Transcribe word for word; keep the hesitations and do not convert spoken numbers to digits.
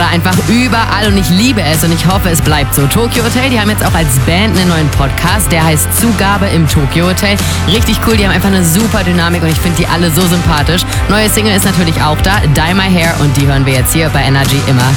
einfach überall und ich liebe es und ich hoffe, es bleibt so. Tokyo Hotel, die haben jetzt auch als Band einen neuen Podcast, der heißt Zugabe im Tokyo Hotel. Richtig cool, die haben einfach eine super Dynamik und ich finde die alle so sympathisch. Neue Single ist natürlich auch da, Dye My Hair, und die hören wir jetzt hier bei Energy immer